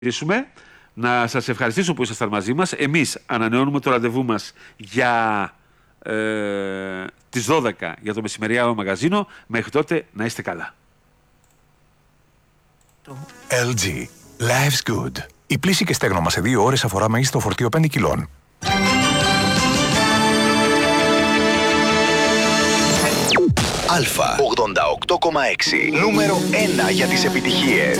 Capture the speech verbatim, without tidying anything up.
Να σας ευχαριστήσω που ήσασταν μαζί μας. Εμείς ανανεώνουμε το ραντεβού μας για ε, τις δώδεκα για το μεσημεριαίο μαγαζίνο. Μέχρι τότε να είστε καλά. ελ τζι. Life's good. Η πλύση και στέγνομα σε δύο ώρες αφορά μέγιστο φορτίο πέντε κιλών. Αλφα ογδόντα οκτώ κόμμα έξι. Νούμερο ένα για τις επιτυχίες.